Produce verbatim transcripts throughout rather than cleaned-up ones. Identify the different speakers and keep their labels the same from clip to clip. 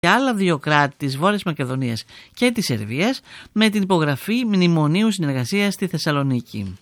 Speaker 1: και άλλα δύο κράτη της Βόρειας Μακεδονίας και της Σερβίας με την υπογραφή μνημονίου συνεργασίας στη Θεσσαλονίκη.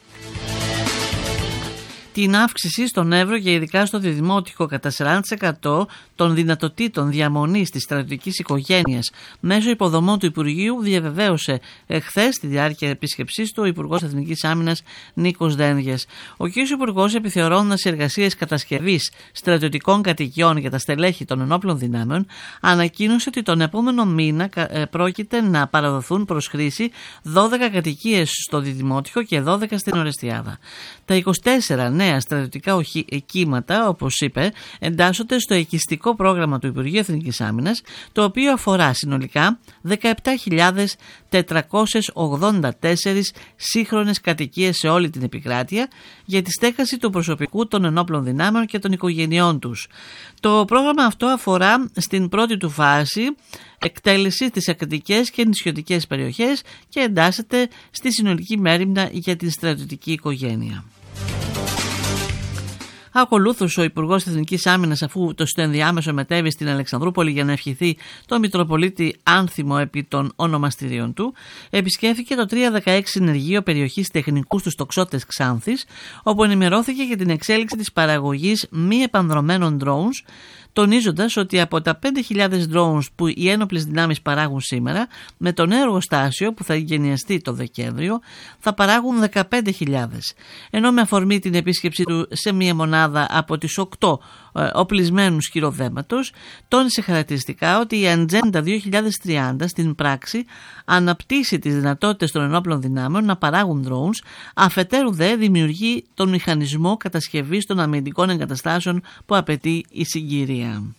Speaker 1: Την αύξηση στον Εύρο και ειδικά στο Διδημότυχο κατά σαράντα τοις εκατό των δυνατοτήτων διαμονής της στρατιωτικής οικογένειας μέσω υποδομών του Υπουργείου διαβεβαίωσε εχθές στη διάρκεια επίσκεψής του ο Υπουργός Εθνικής Άμυνας Νίκος Δένδιας. Ο κ. Υπουργός, επιθεωρώντας εργασίες κατασκευής στρατιωτικών κατοικιών για τα στελέχη των ενόπλων δυνάμεων, ανακοίνωσε ότι τον επόμενο μήνα πρόκειται να παραδοθούν προς χρήση δώδεκα κατοικίες στο Διδημότυχο και δώδεκα στην Ορεστιάδα. Τα είκοσι τέσσερα νέα στρατιωτικά κύματα, όπως είπε, εντάσσονται στο οικιστικό πρόγραμμα του Υπουργείου Εθνικής Άμυνας, το οποίο αφορά συνολικά δεκαεπτά χιλιάδες τετρακόσιες ογδόντα τέσσερις σύγχρονες κατοικίες σε όλη την επικράτεια για τη στέγαση του προσωπικού των ενόπλων δυνάμεων και των οικογενειών τους. Το πρόγραμμα αυτό αφορά στην πρώτη του φάση εκτέλεση στις ακτικές και νησιωτικές περιοχές και εντάσσεται στη συνολική μέριμνα για την στρατιωτική οικογένεια. Ακολούθως, ο Υπουργός Εθνικής Άμυνας, αφού το στο ενδιάμεσο μετέβη στην Αλεξανδρούπολη για να ευχηθεί τον Μητροπολίτη άνθιμο επί των ονομαστηρίων του, επισκέφθηκε το τριακόσια δεκαέξι Συνεργείο Περιοχής Τεχνικού στους Τοξότες Ξάνθης, όπου ενημερώθηκε για την εξέλιξη της παραγωγής μη επανδρωμένων drones, τονίζοντας ότι από τα πέντε χιλιάδες drones που οι ένοπλες δυνάμεις παράγουν σήμερα, με το νέο εργοστάσιο που θα εγκαινιαστεί το Δεκέμβριο, θα παράγουν δεκαπέντε χιλιάδες. Ενώ με αφορμή την επίσκεψή του σε μία μονάδα από τις οκτώ ε, οπλισμένους χειροδέματος, τόνισε χαρακτηριστικά ότι η Ατζέντα δύο χιλιάδες τριάντα στην πράξη αναπτύσσει τις δυνατότητες των ενόπλων δυνάμεων να παράγουν drones, αφετέρου δε δημιουργεί τον μηχανισμό κατασκευής των αμυντικών εγκαταστάσεων που απαιτεί η συγκυρία.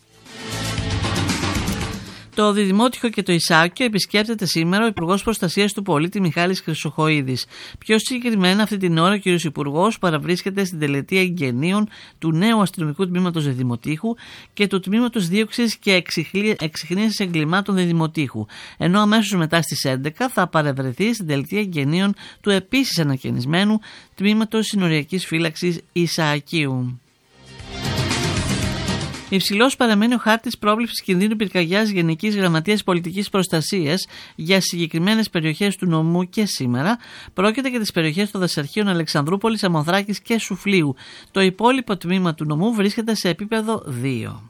Speaker 1: Το Διδημότυχο και το Ισάκιο επισκέπτεται σήμερα ο Υπουργός Προστασίας του Πολίτη Μιχάλης Χρυσοχοΐδης. Πιο συγκεκριμένα, αυτή την ώρα ο κ. Υπουργός παραβρίσκεται στην τελετή εγγενείων του νέου αστυνομικού τμήματος Διδημοτύχου και του τμήματος Δίωξης και Εξυχνίασης Εγκλημάτων Διδημοτύχου, ενώ αμέσως μετά στις έντεκα θα παρευρεθεί στην τελετή εγγενείων του επίσης ανακαινισμένου τμήματος Συνοριακής Φύλαξης Ισαακίου. Υψηλός παραμένει ο χάρτης πρόβλεψης κινδύνου πυρκαγιάς Γενικής Γραμματείας Πολιτικής Προστασίας για συγκεκριμένες περιοχές του νομού και σήμερα. Πρόκειται για τις περιοχές των Δασαρχείων Αλεξανδρούπολης, Αμμοθράκης και Σουφλίου. Το υπόλοιπο τμήμα του νομού βρίσκεται σε επίπεδο δύο.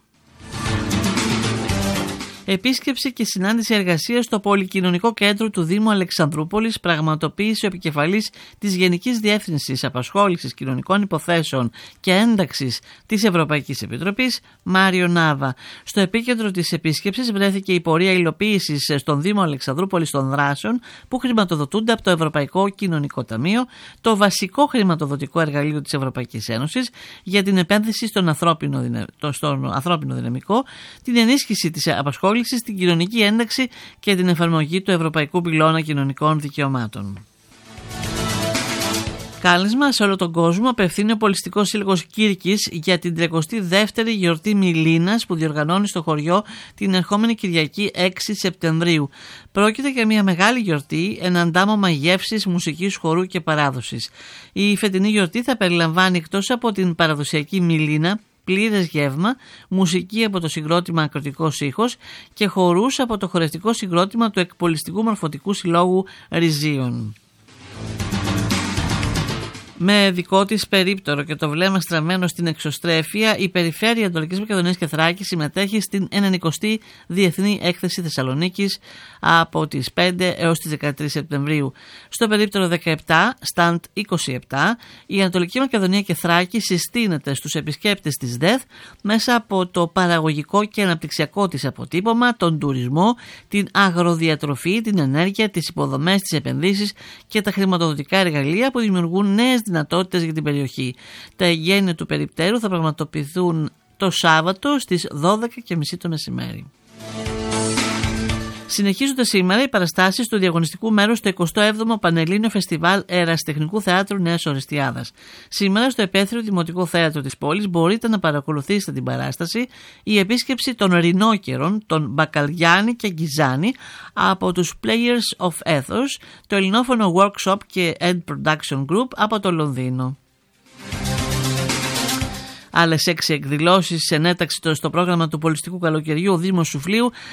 Speaker 1: Επίσκεψη και συνάντηση εργασίας στο Πολυκοινωνικό Κέντρο του Δήμου Αλεξανδρούπολης πραγματοποίησε ο επικεφαλής της Γενικής Διεύθυνσης Απασχόλησης Κοινωνικών Υποθέσεων και Ένταξης της Ευρωπαϊκής Επιτροπής, Μάριο Νάβα. Στο επίκεντρο της επίσκεψης βρέθηκε η πορεία υλοποίησης στον Δήμο Αλεξανδρούπολης των δράσεων που χρηματοδοτούνται από το Ευρωπαϊκό Κοινωνικό Ταμείο, το βασικό χρηματοδοτικό εργαλείο της Ευρωπαϊκής Ένωσης για την επένδυση στον ανθρώπινο, δυνα... στον ανθρώπινο δυναμικό, την ενίσχυση της απασχόλησης, στην κοινωνική ένταξη και την εφαρμογή του Ευρωπαϊκού Πυλώνα Κοινωνικών Δικαιωμάτων. Κάλεσμα σε όλο τον κόσμο απευθύνει ο Πολιστικός Σύλλογος Κύρκης για την τριακοστή δεύτερη γιορτή Μιλίνας που διοργανώνει στο χωριό την ερχόμενη Κυριακή έξι Σεπτεμβρίου. Πρόκειται για μια μεγάλη γιορτή, ένα αντάμωμα γεύσης, μουσικής, χορού και παράδοσης. Η φετινή γιορτή θα περιλαμβάνει εκτός από την παραδοσιακή Μιλίνα πλήρες γεύμα, μουσική από το συγκρότημα Ακροτικός Ήχος και χορούς από το χορευτικό συγκρότημα του Εκπολιστικού Μορφωτικού Συλλόγου Ριζίων. Με δικό της περίπτερο και το βλέμμα στραμμένο στην εξωστρέφεια, η Περιφέρεια Ανατολικής Μακεδονίας και Θράκης συμμετέχει στην ενενηκοστή Διεθνή Έκθεση Θεσσαλονίκης από τις πέντε έως τις δεκατρείς Σεπτεμβρίου. Στο περίπτερο δεκαεπτά, σταντ είκοσι επτά, η Ανατολική Μακεδονία και Θράκη συστήνεται στους επισκέπτες της ΔΕΘ μέσα από το παραγωγικό και αναπτυξιακό της αποτύπωμα, τον τουρισμό, την αγροδιατροφή, την ενέργεια, τις υποδομές, τις επενδύσεις και τα χρηματοδοτικά εργαλεία που δημιουργούν νέες δυνατότητες για την περιοχή. Τα εγγένεια του περιπτέρου θα πραγματοποιηθούν το Σάββατο στις δώδεκα και μισή το μεσημέρι. Συνεχίζονται σήμερα οι παραστάσεις του διαγωνιστικού μέρους στο εικοστό έβδομο Πανελλήνιο Φεστιβάλ Ερασιτεχνικού Θεάτρου Νέας Ορεστιάδας. Σήμερα στο Επέθριο Δημοτικό Θέατρο της πόλης μπορείτε να παρακολουθήσετε την παράσταση «Η επίσκεψη των Ρινόκερων», των Μπακαλιάνη και Γκιζάνη από τους Players of Ethos, το ελληνόφωνο workshop και Ed Production Group από το Λονδίνο. Άλλες έξι εκδηλώσεις ενέταξε στο πρόγραμμα του Πολιστικού Καλοκαιριού ο Δήμος Σουφλίου